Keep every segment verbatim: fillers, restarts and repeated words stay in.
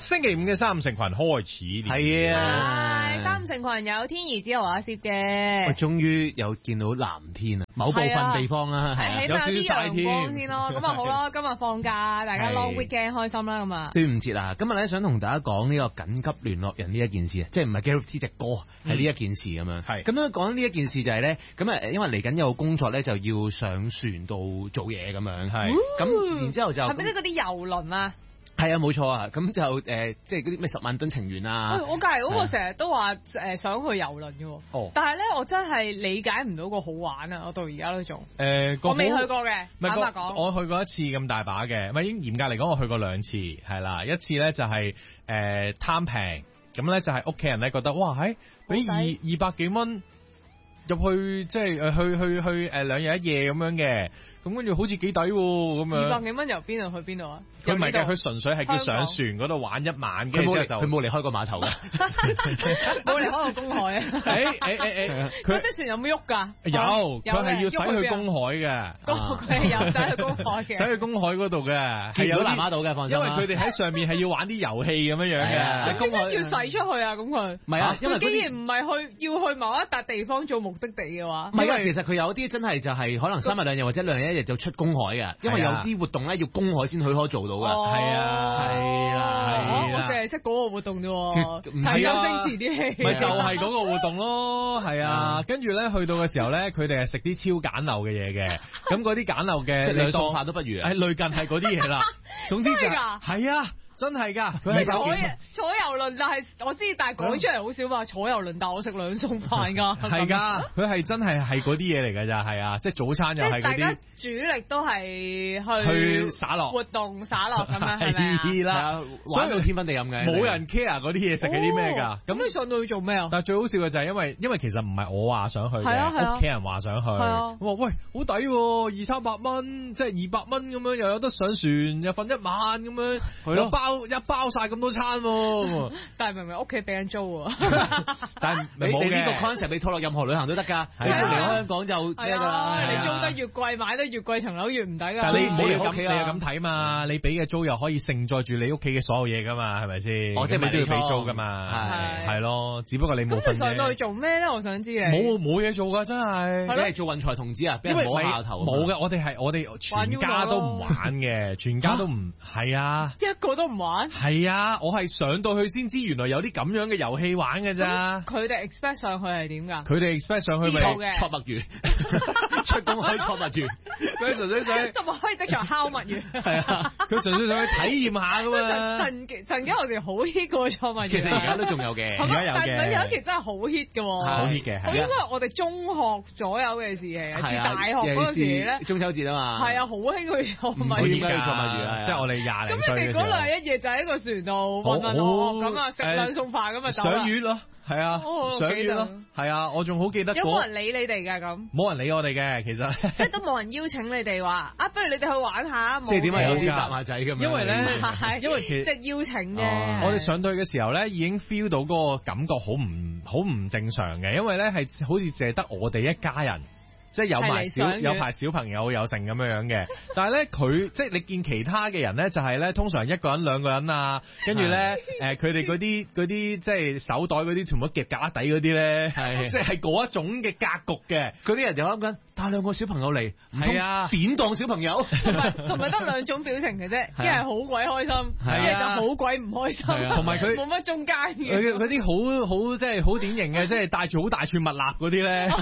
星期五嘅三五成群開始， 係啊， 三五成群有天兒之後阿攝我嘅， 終於有見到藍天啊，某部分地方啦，係起碼有啲陽光添先咯。咁啊好啦，今日放假，大家 long weekend 開心啦咁啊。 端午節啊，今日咧想同大家講呢個緊急聯絡人呢一件事啊，即係唔係 Gareth T 隻歌，係呢一件事咁樣。係咁樣講呢一件事就係咧，咁啊因為嚟緊有工作咧就要上船度做嘢咁樣，係咁然之後就係咪即係嗰啲遊輪啊？ 係啊，冇錯啊，咁就誒、呃，即係嗰啲咩十萬噸情緣啊！ 我隔離嗰個成日都話誒、呃、想去遊輪嘅喎，哦、但係咧我真係理解唔到個好玩啊！我到而家都仲誒，我未去過嘅，坦白講， 我去過一次咁大把嘅，咪嚴格嚟講，我去過兩次，係啦，一次咧就係誒貪平，咁咧就係屋企人咧覺得哇，喺俾二二百幾蚊入去，即係誒去去去誒兩日一夜咁樣嘅。咁跟住好似幾抵喎，咁樣二百幾蚊由邊度去邊度啊？ 佢唔係嘅，佢純粹係叫上船嗰度玩一晚，跟住之後就佢冇離開過碼頭嘅， 冇離開過公海啊！ 誒誒誒誒， 佢隻船有冇喐㗎？ 有，佢係要駛去公海嘅， 佢係有駛去公海嘅， 駛去公海嗰度嘅， 係有南丫島嘅，放心。 因為佢哋喺上面係要玩啲遊戲咁樣樣嘅， 點解要駛出去啊？咁佢唔係啊，因為既然唔係去要去某一笪地方做目的地嘅話， 唔係啊，其實佢有啲真係就係可能三日兩日或者兩日一日就出公海嘅，因為有啲活動咧要公海先許可做到噶。 係啊，係啊， 我淨係識嗰個活動啫， 睇周星馳啲戲， 咪就係嗰個活動咯，係啊。跟住咧去到嘅時候咧，佢哋係食啲超簡陋嘅嘢嘅，咁嗰啲簡陋嘅， 即係兩餸飯都不如啊， 係類近係嗰啲嘢啦。總之就係啊。真係㗎，佢係坐坐遊輪，但係我知，但係講出嚟好少話坐遊輪，但我食兩餸飯㗎。 係㗎，佢係真係係嗰啲嘢嚟㗎咋，係啊，即係早餐又係嗰啲。 主力都係去去灑落活動灑落咁樣係咪？ 係啦， 玩到天昏地暗嘅， 冇人 care 嗰啲嘢食係啲咩㗎。 咁你上到去做咩啊？ 但係最好笑嘅就係因為因為其實唔係我話想去嘅，屋企人話想去。我話喂，好抵喎，二三百蚊，即係二百蚊咁樣，又有得上船，又瞓一晚咁樣，又包一包晒咁多餐喎。但係明明屋企俾人租喎。但係你你呢個 concept 你套落任何旅行都得㗎，你只要離開香港就咩㗎啦。 你租得越貴，買得越貴，層樓越唔抵㗎。 但係你唔好嚟屋企，你又咁睇嘛？你俾嘅租又可以承載住你屋企嘅所有嘢㗎嘛？係咪先？ 哦，即係你都要俾租㗎嘛？係係咯，只不過你冇。 咁你上到去做咩咧？我想知你。 冇冇嘢做㗎，真係。 你係做運財童子啊？俾人摸下頭。 冇嘅，我哋係我哋全家都唔玩嘅，全家都唔係啊， 一個都唔玩。 係啊，我係上到去先知原來有啲咁樣嘅遊戲玩嘅咋。 佢哋 expect 上去係點㗎？ 佢哋 expect 上去咪搓墨魚，出公海搓墨魚， 佢純粹想， 同埋可以即場烤墨魚。 係啊，佢純粹想去體驗下㗎嘛。 曾曾經有時好 hit 過搓墨魚。 其實而家都仲有嘅， 而家有嘅。 但係有一期真係好 hit 嘅喎。 好 hit 嘅。 應該係我哋中學左右嘅時期，至大學嗰陣時咧， 中秋節啊嘛。 係啊，好興去搓墨魚。 點解去搓墨魚啊？ 即係我哋廿零歲嘅時候。 咁你哋嗰兩日一夜就喺個船度混混噩噩咁啊，食兩餸飯咁啊走啦。 賞月咯，係啊，賞月咯，係啊，我仲好記得。 有冇人理你哋㗎咁？ 冇人理我哋嘅，其實。 即係都冇人邀請你哋話啊，不如你哋去玩下。 即係點解有啲搭馬仔咁樣？ 因為咧，因為其實即係邀請啫。 我哋上到去嘅時候咧，已經 feel 到嗰個感覺好唔好唔正常嘅，因為咧係好似淨係得我哋一家人。即係有埋小有排小朋友有成咁樣樣嘅，但係咧佢即係你見其他嘅人咧就係咧通常一個人兩個人啊，跟住咧誒佢哋嗰啲嗰啲即係手袋嗰啲全部夾架底嗰啲咧，係即係嗰一種嘅格局嘅， 嗰啲人就諗緊帶兩個小朋友嚟， 係啊典當小朋友， 同埋同埋得兩種表情嘅啫，一係好鬼開心，一係就好鬼唔開心， 同埋佢冇乜中間嘅， 佢嗰啲好好即係好典型嘅，即係帶住好大串蜜蠟嗰啲咧。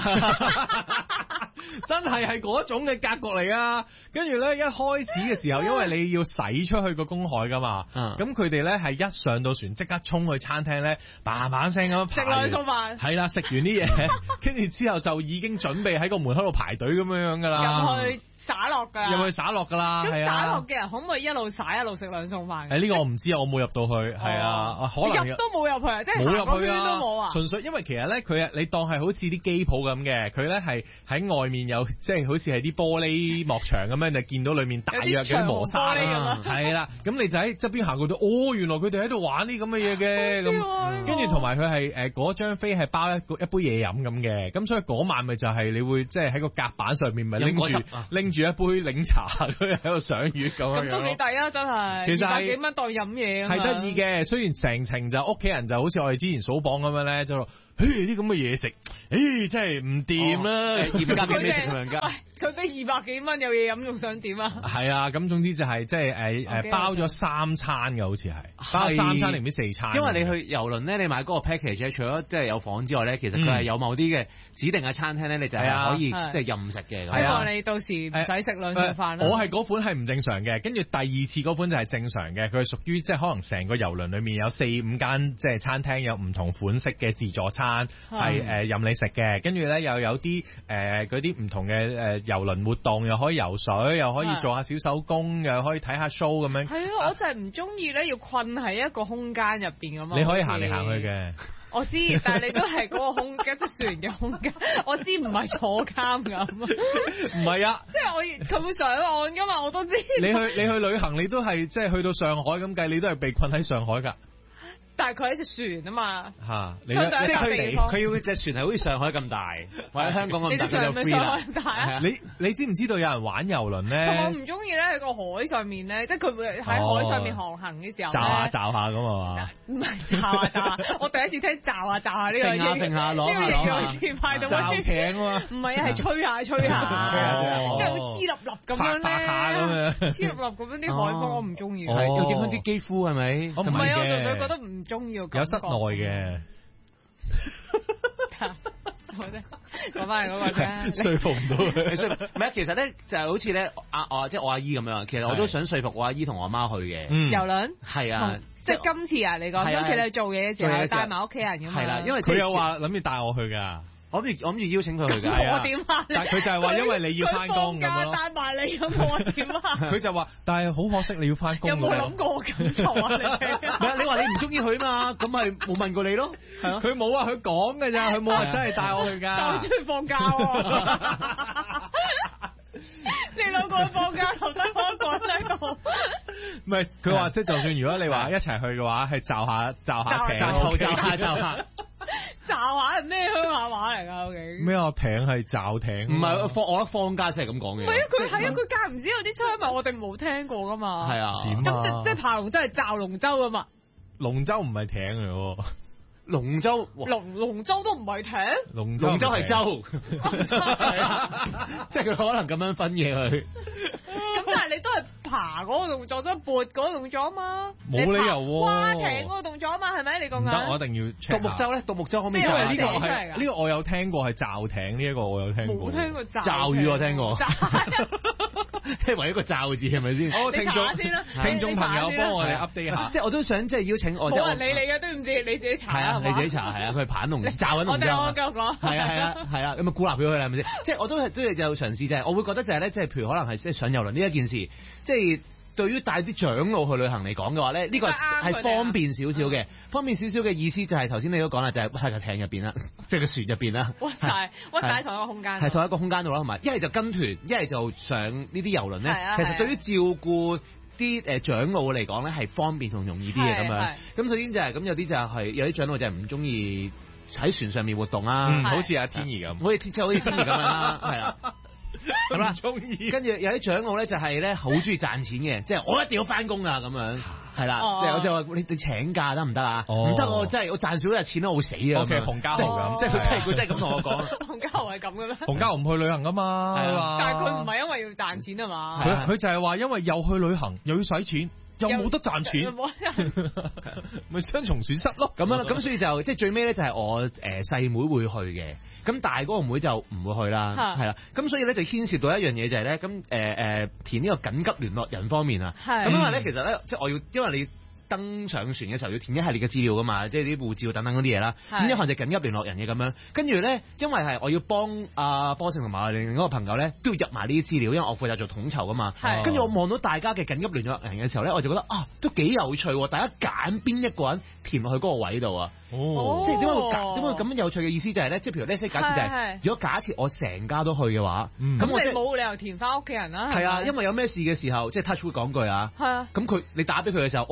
真係係嗰種嘅格局嚟啊！跟住咧一開始嘅時候，因為你要駛出去個公海噶嘛，咁佢哋咧係一上到船即刻衝去餐廳咧，嘭嘭聲咁食兩餸飯， 係啦，食完啲嘢，跟住之後就已經準備喺個門口度排隊咁樣樣噶啦。 入去灑落㗎， 入去灑落㗎啦。 咁灑落嘅人可唔可以一路灑一路食兩餸飯？ 誒呢個我唔知啊，我冇入到去，係啊，可能入都冇入去啊，即係冇入去啊，都冇啊。 純粹因為其實咧，佢你當係好似啲機鋪咁嘅，佢咧係喺外面有即係好似係啲玻璃幕牆咁樣，就見到裡面大約嘅磨砂啦，係啦。咁你就喺側邊行過到，哦，原來佢哋喺度玩啲咁嘅嘢嘅咁，跟住同埋佢係誒嗰張飛係包一個一杯嘢飲咁嘅，咁所以嗰晚咪就係你會即係喺個甲板上面咪拎住拎拎住一杯檸茶佢喺度賞月咁樣。 咁都幾抵啊！真係， 其實百幾蚊當飲嘢係得意嘅。雖然成程就屋企人就好似我哋之前數榜咁樣咧，就話誒啲咁嘅嘢食，誒真係唔掂啦，嚴格嘅美食同人家。 佢俾二百幾蚊有嘢飲，仲想點啊？ 係啊，咁總之就係即係誒誒包咗三餐嘅，好似係包三餐定唔知四餐。 因為你去遊輪咧，你買嗰個 package 咧，除咗即係有房之外咧，其實佢係有某啲嘅指定嘅餐廳咧，你就係可以即係任食嘅。 希望你到時唔使食兩餐飯啦。 我係嗰款係唔正常嘅，跟住第二次嗰款就係正常嘅，佢係屬於即係可能成個遊輪裡面有四五間即係餐廳有唔同款式嘅自助餐係誒任你食嘅，跟住咧又有啲誒嗰啲唔同嘅誒遊輪活動。又可以游水，又可以做下小手工，又可以睇下 show 咁樣。 係啊，我就係唔中意咧，要困喺一個空間入邊咁嘛。 你可以行嚟行去嘅。 我知，但係你都係嗰個空間，即係船嘅空間。我知唔係坐監咁。 唔係啊， 即係我佢會上岸噶嘛，我都知。 你去你去旅行，你都係即係去到上海咁計，你都係被困喺上海㗎。 但係佢係隻船啊嘛， 嚇， 即係佢佢要隻船係好似上海咁大，或者香港咁大就 free 啦。 你你知唔知道有人玩遊輪咧？ 我唔中意咧喺個海上面咧，即係佢會喺海上面航行嘅時候咧，驟下驟下咁啊嘛。 唔係驟下驟下，我第一次聽驟下驟下呢個嘢。 揈下揈下攞下攞下。呢個派到驟艇啊嘛。 唔係啊，係吹下吹下， 吹下即係好黐立立咁樣咧。 拍下咁樣。 黐立立咁樣啲海風我唔中意。 係要影響啲肌膚係咪？ 唔係啊，我純粹覺得唔中意個。 有室內嘅， 講翻嚟嗰個啫， 說服唔到佢。 說服唔係，其實咧就係好似咧阿我即係我阿姨咁樣，其實我都想說服我阿姨同我阿媽去嘅。 遊輪係啊， 即係今次啊，你講今次你去做嘢嘅時候帶埋屋企人咁嘛？ 係啦，因為佢有話諗住帶我去㗎。 我諗住我諗住邀請佢去㗎， 我點啊？ 但係佢就係話因為你要翻工咁樣咯。 帶埋你咁我點啊？ 佢就話，但係好可惜你要翻工。 有冇諗過我感受啊？你唔係你話你唔中意佢嘛？咁咪冇問過你咯。係啊， 佢冇話佢講㗎咋，佢冇話真係帶我去㗎。 但係我中意放假喎。你兩個放假留低我一個喺度。 唔係佢話，即係就算如果你話一齊去嘅話，係罩下罩下艇， 罩下罩下。 罩下係咩鄉下話嚟㗎？究竟咩啊？艇係罩艇， 唔係放我覺得放假先係咁講嘅。 唔係啊，佢係啊，佢間唔時有啲槍咪我哋冇聽過㗎嘛。 係啊， 點啊？ 即即爬龍舟係罩龍舟㗎嘛？ 龍舟唔係艇嚟喎。 龍舟龍龍舟都唔係艇， 龍舟係舟，即係佢可能咁樣分嘢佢。 咁但係你都係爬嗰個動作，即係撥嗰個動作啊嘛。 冇理由喎。 划艇嗰個動作啊嘛，係咪？你講緊？ 唔得，我一定要 check。 獨木舟咧，獨木舟可唔可以？ 因為呢個係呢個我有聽過係罩艇，呢一個我有聽過。 冇聽過罩。 罩魚我聽過。即係為一個罩字係咪先？ 你查下先啦。 聽眾朋友幫我哋 update 下。 即係我都想即係邀請我。 冇人理你嘅，都唔知你自己查。 係啊，你自己查係啊，佢係棒龍罩緊龍舟。 我哋我繼續講。 係啊係啊係啊，咁啊孤立咗佢啦，係咪先？即係我都係都有嘗試，就係我會覺得就係咧，即係譬如可能係即係上遊輪呢一件事，即係對於帶啲長老去旅行嚟講嘅話咧，呢個係方便少少嘅。方便少少嘅意思就係頭先你都講啦，就係喺個艇入邊啦，即係個船入邊啦。 屈曬屈曬喺同一個空間。 係同一個空間度啦，同埋一係就跟團，一係就上呢啲遊輪咧。其實對於照顧啲誒長老嚟講咧，係方便同容易啲嘅咁樣。咁首先就係咁，有啲就係有啲長老就係唔中意喺船上面活動啊， 嗯、好似阿天兒咁， 好似即係好似天兒咁樣啦，係啦， 咁啦，中意。 跟住有啲長老咧就係咧好中意賺錢嘅，即係我一定要翻工啊咁樣，係啦，即係我就話你你請假得唔得啊？唔得，我真係我賺少日錢都好死啊！ 其實洪家豪咁， 即係佢真係佢真係咁同我講。 洪家豪係咁嘅咩？ 洪家豪唔去旅行噶嘛， 但係佢唔係因為要賺錢啊嘛， 佢佢就係話因為又去旅行又要使錢。又冇得賺錢，咪雙重損失咯。 咁樣咁所以就即係最尾咧，就係我誒細妹會去嘅，咁大嗰個妹就唔會去啦，係啦。咁所以咧就牽涉到一樣嘢就係咧，咁誒誒填呢個緊急聯絡人方面啊。咁因為咧其實咧，即係我要因為你登上船嘅時候要填一系列嘅資料噶嘛，即係啲護照等等嗰啲嘢啦。咁一項就緊急聯絡人嘅咁樣，跟住咧因為係我要幫阿波勝同埋我另一個朋友咧都要入埋呢啲資料，因為我負責做統籌噶嘛。跟住我望到大家嘅緊急聯絡人嘅時候咧，我就覺得啊都幾有趣喎！大家揀邊一個人填落去嗰個位度啊？哦，即係點解會揀？點解咁有趣嘅意思就係咧，即係譬如呢些假設就係，如果假設我成家都去嘅話，咁我即係冇理由填翻屋企人啦。 係啊，因為有咩事嘅時候，即係 touch wood 講句啊。係啊。咁佢你打俾佢嘅時候，我都喺架船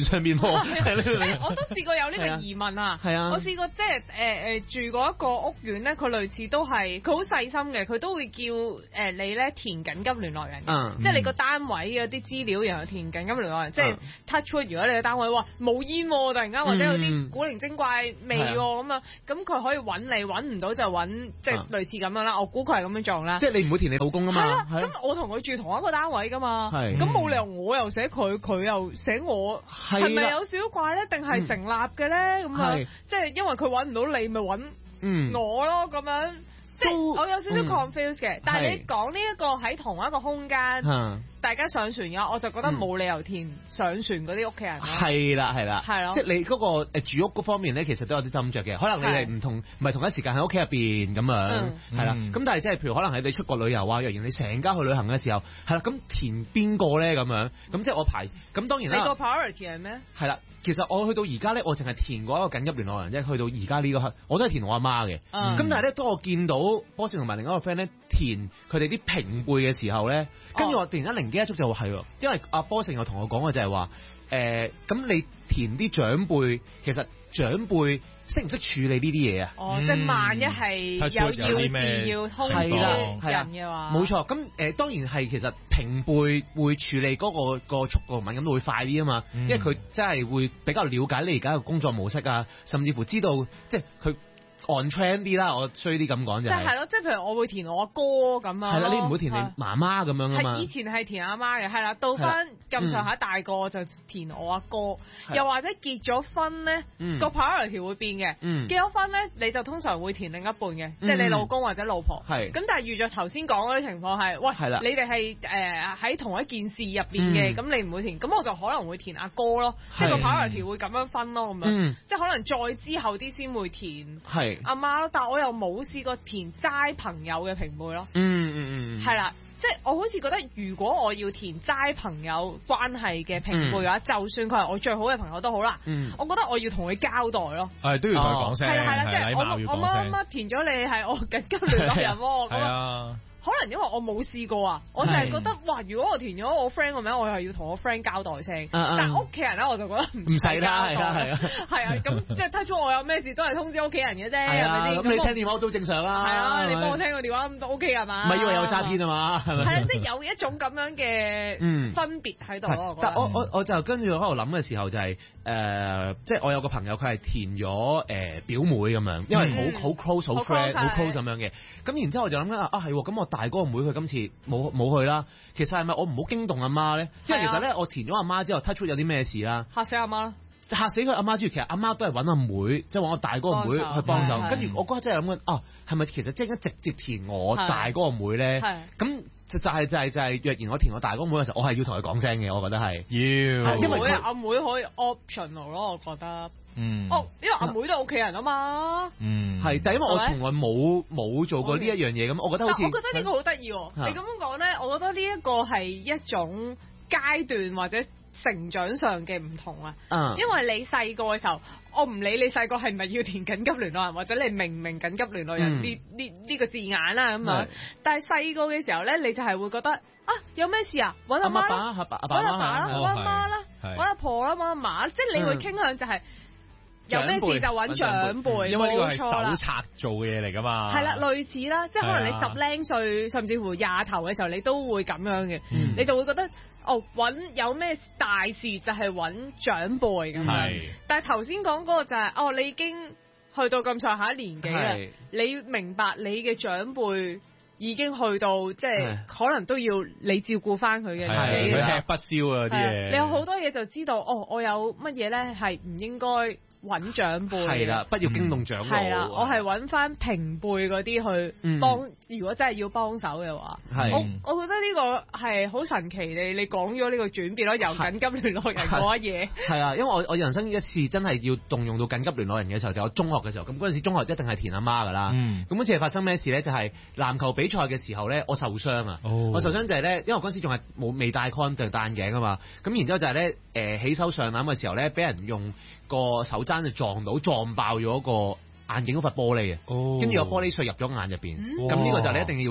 上面喎。 我都試過有呢個疑問啊。係啊。我試過即係誒誒住過一個屋苑咧，佢類似都係佢好細心嘅，佢都會叫誒你咧填緊急聯絡人。嗯。即係你個單位嗰啲資料，然後填緊急聯絡人。即係 touch wood，如果你個單位哇冇煙喎，突然間或者有啲古靈精怪味喎咁啊，咁佢可以揾你，揾唔到就揾即係類似咁樣啦。我估佢係咁樣做啦。 即係你唔會填你老公啊嘛。係啦。 咁我同佢住同一個單位㗎嘛。係。咁冇理由我又寫佢，佢又寫我，係咪有少少怪咧？定係成立嘅咧？咁啊，即係因為佢揾唔到你，咪揾我咯咁樣。即係我有少少 confuse 嘅。但係你講呢一個喺同一個空間。大家上船嘅，我就覺得冇理由填上船嗰啲屋企人。係啦，係啦，係咯。即係你嗰個誒住屋嗰方面咧，其實都有啲斟酌嘅。可能你哋唔同，唔係同一時間喺屋企入邊咁樣，係啦。咁但係即係譬如可能係你出國旅遊啊，若然你成家去旅行嘅時候，係啦，咁填邊個咧咁樣？咁即係我排。咁當然啦。 你個 priority 係咩？ 係啦，其實我去到而家咧，我淨係填過一個緊急聯絡人，即係去到而家呢個刻，我都係填我阿媽嘅。咁但係咧，當我見到波士同埋另一個 friend 咧填佢哋啲平輩嘅時候咧，跟住我突然間靈機一觸就係喎，因為阿波成又同我講嘅就係話，誒咁你填啲長輩，其實長輩識唔識處理呢啲嘢啊？ 哦，即係萬一係有要事要通知人嘅話， 冇錯。咁誒當然係其實平輩會處理嗰個個速度敏感度會快啲啊嘛，因為佢真係會比較了解你而家嘅工作模式啊，甚至乎知道即係佢。on trend 啲啦，我衰啲咁講就係。即係係咯， 即係譬如我會填我阿哥咁啊。 係啦，你唔會填你媽媽咁樣啊嘛。 係以前係填阿媽嘅，係啦，到翻咁上下大個就填我阿哥。又或者結咗婚咧，個 priority 會變嘅。結咗婚咧，你就通常會填另一半嘅，即係你老公或者老婆。係。咁但係遇着頭先講嗰啲情況係，喂，你哋係誒喺同一件事入邊嘅，咁你唔會填，咁我就可能會填阿哥咯，即係個 priority 會咁樣分咯，咁樣。即係可能再之後啲先會填。係。阿媽咯，但係我又冇試過填齋朋友嘅平輩咯。嗯嗯嗯，係啦，即係我好似覺得，如果我要填齋朋友關係嘅平輩嘅話，就算佢係我最好嘅朋友都好啦。我覺得我要同佢交代咯。係都要同佢講聲，係啦係啦，即係我我乜乜填咗你係我緊急聯絡人喎。係啊。可能因為我冇試過啊，我就係覺得哇！如果我填咗我 friend 個名，我又要同我 friend 交代聲。但係屋企人咧，我就覺得唔使啦，係啊係啊，係啊，咁即係睇咗我有咩事都係通知屋企人嘅啫，係咪先？ 咁你聽電話都正常啦。 係啊，你幫我聽個電話咁都 OK 係嘛？ 唔係以為有詐騙啊嘛？係咪？ 係啊，即係有一種咁樣嘅分別喺度咯。 但我我我就跟住喺度諗嘅時候就係誒，即係我有個朋友佢係填咗誒表妹咁樣，因為好好 close 好 friend 好 close 咁樣嘅。咁然之後我就諗緊啊係喎，咁我大哥個妹佢今次冇冇去啦，其實係咪我唔好驚動阿媽咧？因為其實咧我填咗阿媽之後 touch wood 有啲咩事啦？ 嚇死阿媽啦！ 嚇死佢阿媽之餘，其實阿媽都係揾阿妹，即係揾我大哥個妹去幫手。跟住我嗰刻真係諗緊，啊係咪其實即係直接填我大哥個妹咧？咁就就係就係就係若然我填我大哥妹嘅時候，我係要同佢講聲嘅，我覺得係要。因為阿妹可以 optional 咯，我覺得。嗯。哦，因為阿妹都係屋企人啊嘛。嗯。係，但係因為我從來冇冇做過呢一樣嘢，咁我覺得好似。我覺得呢個好得意喎！你咁樣講咧，我覺得呢一個係一種階段或者成長上嘅唔同啊。嗯。因為你細個嘅時候，我唔理你細個係咪要填緊急聯絡人，或者你明唔明緊急聯絡人呢呢呢個字眼啦咁樣。但係細個嘅時候咧，你就係會覺得啊，有咩事啊，揾阿媽啦，揾阿爸啦，揾阿媽啦，揾阿婆啦，揾阿嫲，即係你會傾向就係。有咩事就揾長輩， 因為呢個係手冊做嘅嘢嚟㗎嘛。 係啦，類似啦，即係可能你十零歲，甚至乎廿頭嘅時候，你都會咁樣嘅，嗯、你就會覺得哦，揾有咩大事就係揾長輩咁樣。是但係頭先講嗰個就係、是、哦，你已經去到咁上下年紀啦，是你明白你嘅長輩已經去到即係是可能都要你照顧翻佢嘅年紀啦。 佢吃不消啊啲嘢。 你有好多嘢就知道哦，我有乜嘢咧係唔應該揾長輩係啦，不要驚動長輩。係啦， 我係揾翻平輩嗰啲去幫。嗯、如果真係要幫手嘅話，係我我覺得呢個係好神奇。你你講咗呢個轉變咯，由緊急聯絡人嗰一嘢。 係啊，因為我我人生一次真係要動用到緊急聯絡人嘅時候，就我中學嘅時候。咁嗰陣時中學一定係填阿媽噶啦。咁嗰、嗯、次係發生咩事咧？就係、是、籃球比賽嘅時候咧，我受傷啊！哦、我受傷就係咧，因為我嗰陣時仲係冇未戴 con 就戴眼鏡啊嘛。咁然之後就係咧，誒、呃、起手上籃嘅時候咧，俾人用個手踭就撞到撞爆咗個眼鏡嗰塊玻璃啊！跟住、哦、個玻璃碎入咗眼入邊，咁呢、哦、個就你一定要入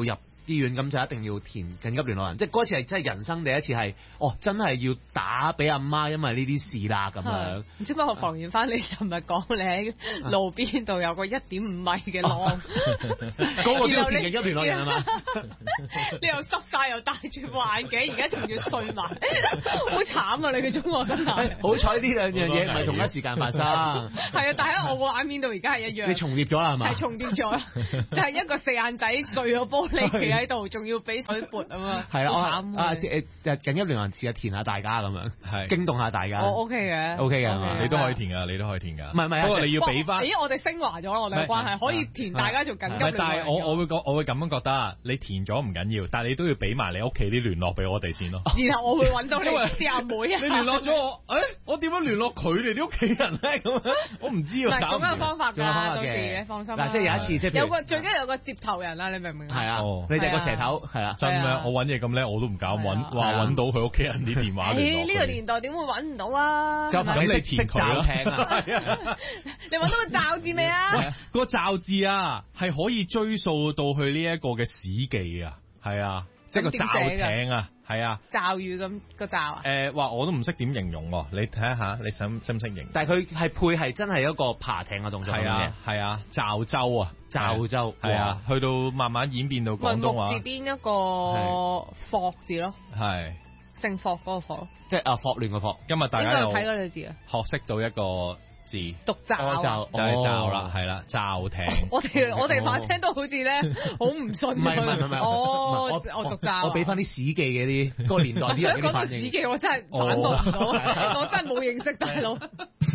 醫院咁就一定要填緊急聯絡人，即係嗰次係真係人生第一次係，哦真係要打俾阿媽，因為呢啲事啦咁樣。唔知乜我防完翻你尋日講你喺路邊度有個一點五米嘅浪， 嗰個都要填緊急聯絡人係嘛？ 你又濕晒又戴住副眼鏡，而家仲要睡埋，好慘啊！你嘅中學生涯。 好彩呢兩樣嘢唔係同一時間發生。 係啊，但喺我個畫面度而家係一樣。 你重疊咗啦係嘛？ 係重疊咗，就係一個四眼仔碎咗玻璃企喺度，仲要俾水潑啊嘛。 係啦， 好慘啊！誒誒緊急聯絡人試下填下大家咁樣，係驚動下大家。 我 OK 嘅 ，OK 嘅， 你都可以填㗎，你都可以填㗎。 唔係唔係， 不過你要俾翻。 咦！我哋升華咗我哋嘅關係，可以填大家做緊急聯絡人。 但係我我會講，我會咁樣覺得，你填咗唔緊要，但係你都要俾埋你屋企啲聯絡俾我哋先咯。 然後我會揾到你啲阿妹啊。 你聯絡咗我，誒，我點樣聯絡佢哋啲屋企人咧？咁樣我唔知啊。 總有方法㗎，到時你放心。 嗱，即係有一次，即係有個最緊要有個接頭人啦，你明唔明啊？ 係啊，你哋個蛇頭係啊， 真咩？我揾嘢咁叻，我都唔敢揾，話揾到佢屋企人啲電話聯絡。 呢個年代點會揾唔到啊？ 就憑你識填佢啦。 你揾到個罩字未啊？ 個罩字啊，係可以追溯到去呢一個嘅史記啊，係啊，即係個罩艇啊，係啊， 罩雨咁個罩啊？ 誒，話我都唔識點形容喎，你睇下，你想識唔識形容？ 但係佢係配係真係一個爬艇嘅動作嚟嘅， 係啊，係啊，罩舟啊， 罩舟， 係啊，去到慢慢演變到廣東話。 木字邊一個霍字咯， 係姓霍嗰個霍， 即係啊霍亂個霍。 今日大家有睇嗰個字啊， 學識到一個字， 讀罩就係罩啦，係啦，罩艇。 我哋我哋把聲都好似咧，好唔信佢。 唔係唔係唔係， 哦，我讀罩。 我俾翻啲史記嘅啲嗰個年代啲人嘅反應。 講到史記，我真係反駁唔到，我真係冇認識大佬。